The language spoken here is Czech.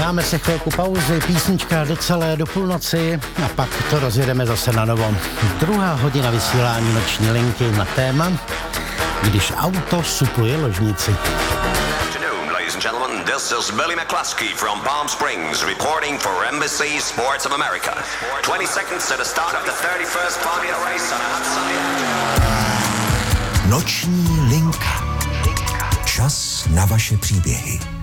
Dáme si chvilku pauzy, písnička do půlnoci a pak to rozjedeme zase na novo. Druhá hodina vysílání Noční linky na téma, když auto supluje ložnici. Gentlemen, this is Billy McCluskey from Palm Springs reporting for NBC Sports of America. 20 seconds to the start of the 31st Formula race on a hot sunny afternoon. Noční linka. Čas na vaše příběhy.